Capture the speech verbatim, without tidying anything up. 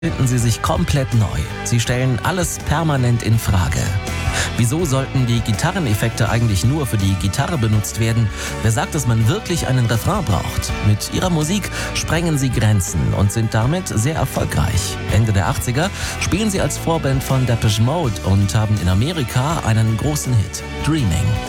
Finden sie sich komplett neu. Sie stellen alles permanent in Frage. Wieso sollten die Gitarreneffekte eigentlich nur für die Gitarre benutzt werden? Wer sagt, dass man wirklich einen Refrain braucht? Mit ihrer Musik sprengen sie Grenzen und sind damit sehr erfolgreich. Ende der achtziger spielen sie als Vorband von Depeche Mode und haben in Amerika einen großen Hit, Dreaming.